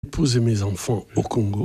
Épouse et mes enfants au Congo,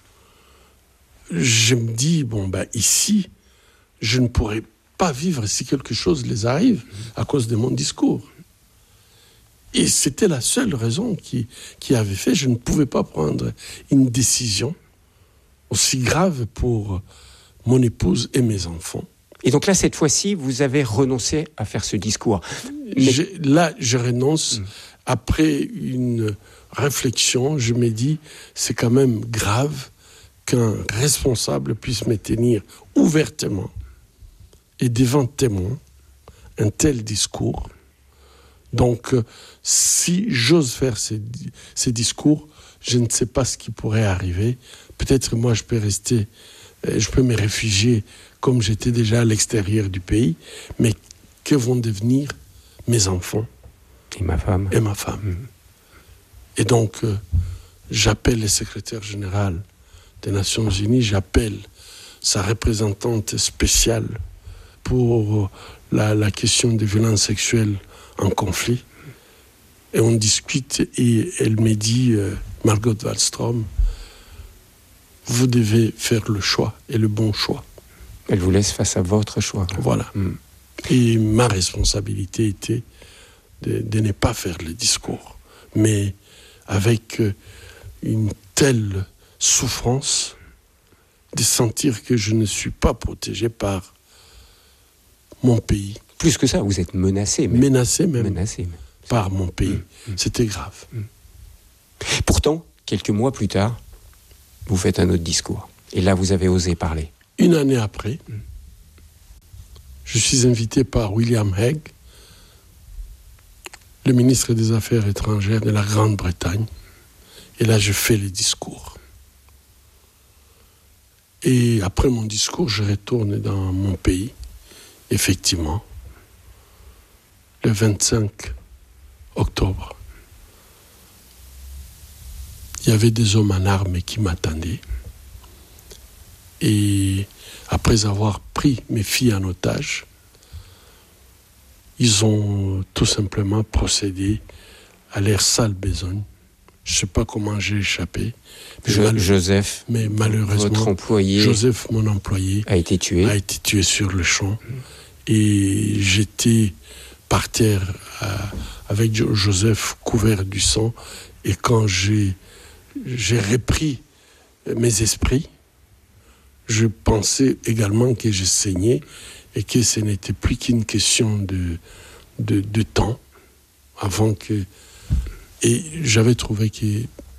je me dis, ici, je ne pourrais pas vivre si quelque chose les arrive à cause de mon discours. Et c'était la seule raison qui avait fait, je ne pouvais pas prendre une décision aussi grave pour mon épouse et mes enfants. Et donc là, cette fois-ci, vous avez renoncé à faire ce discours. Je renonce. Après une réflexion, je me dis, c'est quand même grave qu'un responsable puisse me tenir ouvertement et devant témoins un tel discours. Donc, si j'ose faire ces discours, je ne sais pas ce qui pourrait arriver. Peut-être moi, je peux me réfugier comme j'étais déjà à l'extérieur du pays, mais que vont devenir mes enfants et ma femme. Et donc, j'appelle le secrétaire général des Nations Unies, j'appelle sa représentante spéciale pour la question des violences sexuelles en conflit. Et on discute et elle me dit, Margot Wallström, vous devez faire le choix et le bon choix. Elle vous laisse face à votre choix. Voilà. Et ma responsabilité était de ne pas faire le discours. Mais avec une telle souffrance, de sentir que je ne suis pas protégé par mon pays. Plus que ça, vous êtes menacé. Menacé même. Par mon pays. C'était grave. Pourtant, quelques mois plus tard, vous faites un autre discours. Et là, vous avez osé parler. Une année après, je suis invité par William Hague, le ministre des Affaires étrangères de la Grande-Bretagne. Et là, je fais le discours. Et après mon discours, je retourne dans mon pays. Effectivement, le 25 octobre, il y avait des hommes en armes qui m'attendaient. Et après avoir pris mes filles en otage, ils ont tout simplement procédé à leur sale besogne. Je ne sais pas comment j'ai échappé. Joseph, mais malheureusement, votre employé, Joseph, mon employé, a été tué sur le champ. Et j'étais par terre avec Joseph couvert du sang. Et quand j'ai repris mes esprits, je pensais également que je saignais et que ce n'était plus qu'une question de temps avant que... Et j'avais trouvé que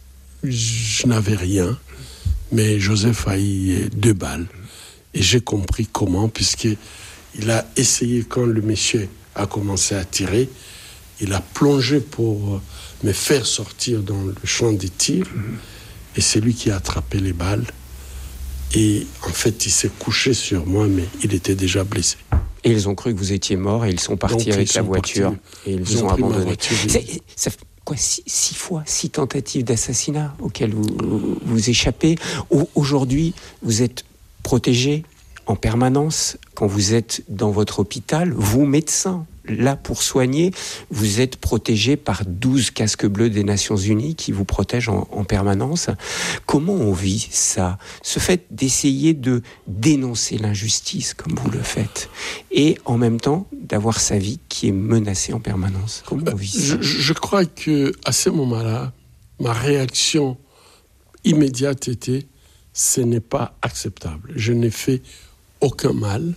je n'avais rien, mais Joseph a eu 2 balles. Et j'ai compris comment, puisqu'il a essayé, quand le monsieur a commencé à tirer, il a plongé pour me faire sortir dans le champ des tirs, et c'est lui qui a attrapé les balles. Et en fait, il s'est couché sur moi, mais il était déjà blessé. Et ils ont cru que vous étiez mort, et ils sont partis avec la voiture, et ils vous ont abandonné. Ça fait quoi, 6 tentatives d'assassinat auxquelles vous échappez. Aujourd'hui, vous êtes protégé en permanence quand vous êtes dans votre hôpital. Vous, médecin, là pour soigner, vous êtes protégé par 12 casques bleus des Nations Unies qui vous protègent en permanence. Comment on vit ça ? Ce fait d'essayer de dénoncer l'injustice comme vous le faites, et en même temps d'avoir sa vie qui est menacée en permanence. Comment on vit ça ? Je crois qu'à ce moment-là, ma réaction immédiate était « ce n'est pas acceptable. Je n'ai fait aucun mal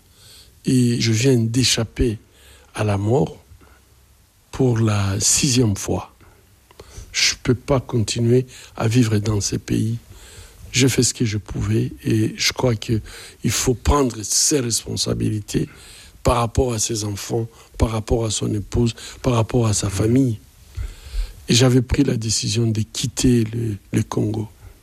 et je viens d'échapper à la mort pour la 6e fois. Je ne peux pas continuer à vivre dans ces pays. J'ai fait ce que je pouvais et je crois qu'il faut prendre ses responsabilités par rapport à ses enfants, par rapport à son épouse, par rapport à sa famille. Et j'avais pris la décision de quitter le Congo.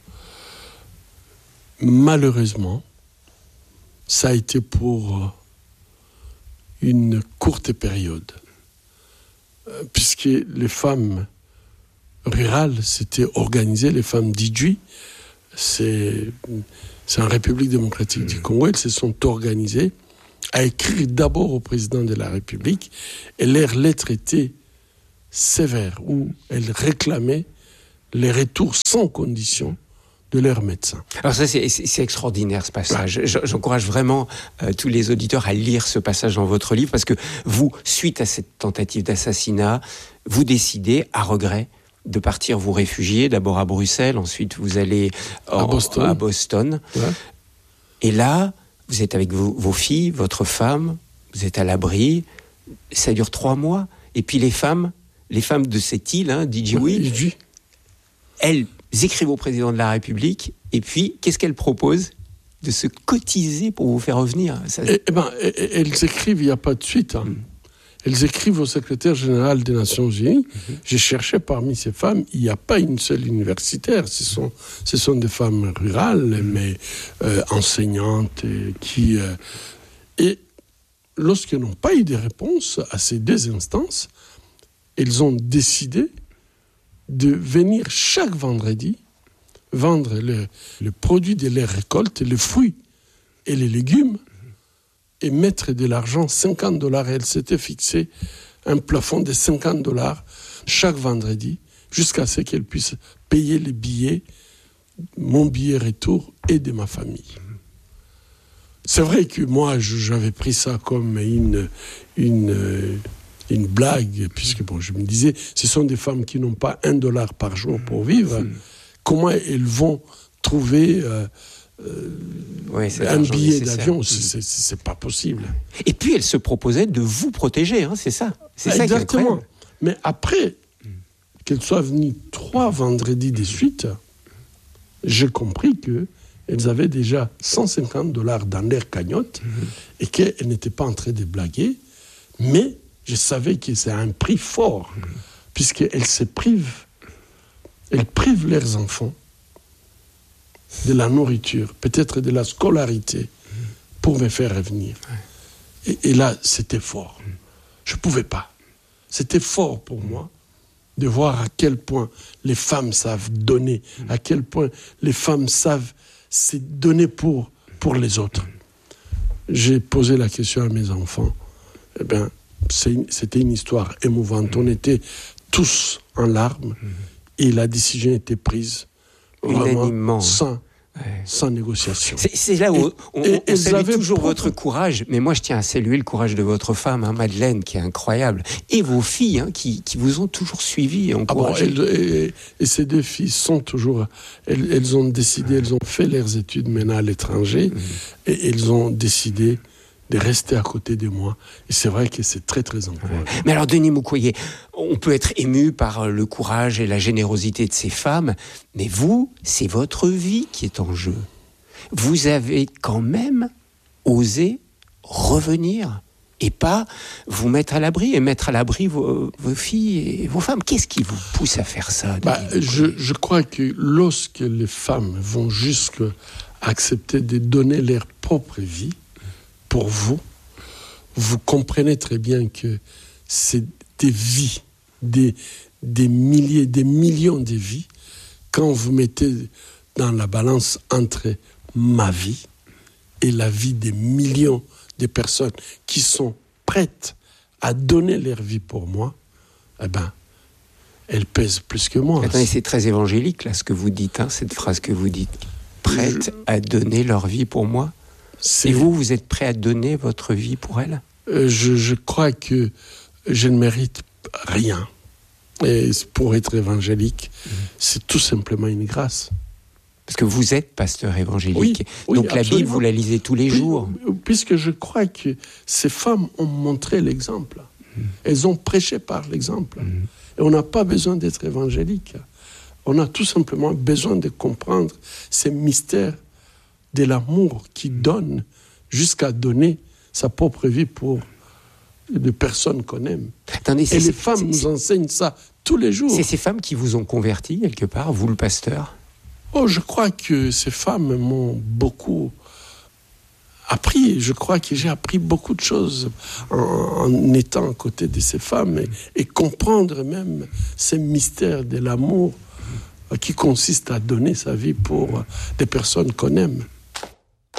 Malheureusement, ça a été pour une courte période, puisque les femmes rurales s'étaient organisées, les femmes d'Idjwi, c'est en République démocratique du Congo, elles se sont organisées à écrire d'abord au président de la République, et leur lettre était sévère, où elles réclamaient les retours sans condition de leur médecin. Alors ça, c'est extraordinaire, ce passage. J'encourage vraiment tous les auditeurs à lire ce passage dans votre livre, parce que vous, suite à cette tentative d'assassinat, vous décidez, à regret, de partir vous réfugier, d'abord à Bruxelles, ensuite vous allez à Boston. Ouais. Et là, vous êtes avec vos filles, votre femme, vous êtes à l'abri, ça dure 3 mois, et puis les femmes de cette île, Djibouti, elles écrivent au président de la République, et puis, qu'est-ce qu'elles proposent ? De se cotiser pour vous faire revenir. Elles écrivent, il n'y a pas de suite. Elles écrivent au secrétaire général des Nations Unies. J'ai cherché parmi ces femmes, il n'y a pas une seule universitaire. Ce sont des femmes rurales, mais enseignantes, et lorsqu'elles n'ont pas eu de réponse à ces 2 instances, elles ont décidé de venir chaque vendredi vendre le produit de leurs récoltes, les fruits et les légumes, et mettre de l'argent, $50. Elle s'était fixé un plafond de $50 chaque vendredi, jusqu'à ce qu'elle puisse payer les billets, mon billet retour et de ma famille. C'est vrai que moi, j'avais pris ça comme une blague, puisque je me disais, ce sont des femmes qui n'ont pas $1 par jour pour vivre. Comment elles vont trouver un billet d'avion ? C'est pas possible. Et puis elles se proposaient de vous protéger, c'est ça. C'est ça exactement. Mais après qu'elles soient venues 3 vendredis de suite, j'ai compris qu'elles avaient déjà $150 dans leur cagnotte et qu'elles n'étaient pas en train de blaguer, mais je savais que c'est un prix fort, puisqu'elles se privent. Elles privent leurs enfants de la nourriture, peut-être de la scolarité, pour me faire revenir. Et là, c'était fort. Je ne pouvais pas. C'était fort pour moi de voir à quel point les femmes savent donner, à quel point les femmes savent se donner pour les autres. J'ai posé la question à mes enfants. C'était une histoire émouvante. On était tous en larmes et la décision était prise vraiment sans négociation. C'est là où on salue toujours votre courage, mais moi je tiens à saluer le courage de votre femme, Madeleine, qui est incroyable, et vos filles qui vous ont toujours suivi et encouragé. Et ces 2 filles sont toujours... Elles ont décidé, elles ont fait leurs études maintenant à l'étranger, et elles ont décidé de rester à côté de moi. Et c'est vrai que c'est très, très encourageant. Mais alors, Denis Mukwege, on peut être ému par le courage et la générosité de ces femmes, mais vous, c'est votre vie qui est en jeu. Vous avez quand même osé revenir et pas vous mettre à l'abri et mettre à l'abri vos filles et vos femmes. Qu'est-ce qui vous pousse à faire ça, je crois que lorsque les femmes vont jusqu'à accepter de donner leur propre vie, pour vous, vous comprenez très bien que c'est des vies, des milliers, des millions de vies. Quand vous mettez dans la balance entre ma vie et la vie des millions de personnes qui sont prêtes à donner leur vie pour moi, elles pèsent plus que moi. Attendez, c'est très évangélique, là, ce que vous dites, cette phrase que vous dites. Prêtes à donner leur vie pour moi ? Et vous êtes prêt à donner votre vie pour elle ? Je crois que je ne mérite rien. Et pour être évangélique, c'est tout simplement une grâce. Parce que vous êtes pasteur évangélique. Oui, donc la Bible, vous la lisez tous les jours. Puisque je crois que ces femmes ont montré l'exemple. Elles ont prêché par l'exemple. Et on n'a pas besoin d'être évangélique. On a tout simplement besoin de comprendre ces mystères de l'amour qui donne jusqu'à donner sa propre vie pour des personnes qu'on aime. Et les femmes nous enseignent ça tous les jours. C'est ces femmes qui vous ont converti quelque part, vous le pasteur ? Je crois que ces femmes m'ont beaucoup appris. Je crois que j'ai appris beaucoup de choses en étant à côté de ces femmes et comprendre même ces mystères de l'amour qui consiste à donner sa vie pour des personnes qu'on aime.